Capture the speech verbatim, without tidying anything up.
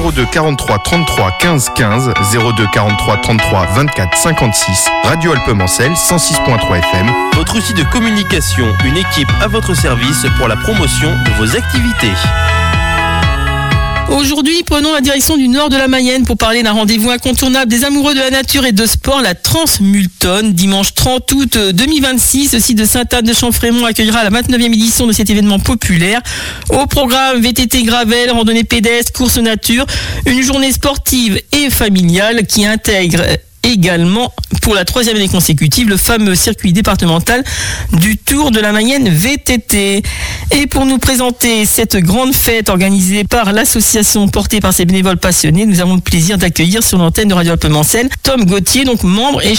zéro deux quarante-trois trente-trois quinze quinze, zéro deux quarante-trois trente-trois vingt-quatre cinquante-six, Radio Alpemancel cent six virgule trois F M. Votre outil de communication, une équipe à votre service pour la promotion de vos activités. Aujourd'hui, prenons la direction du nord de la Mayenne pour parler d'un rendez-vous incontournable des amoureux de la nature et de sport, la Transmulton. Dimanche trente août deux mille vingt-six, le site de Sainte-Anne-de-Champfrémont accueillera la vingt-neuvième édition de cet événement populaire. Au programme V T T gravel, randonnée pédestre, course nature, une journée sportive et familiale qui intègre également pour la troisième année consécutive le fameux circuit départemental du Tour de la Mayenne V T T. Et pour nous présenter cette grande fête organisée par l'association portée par ces bénévoles passionnés, nous avons le plaisir d'accueillir sur l'antenne de Radio Alpemancel Tom Gauthier, donc membre et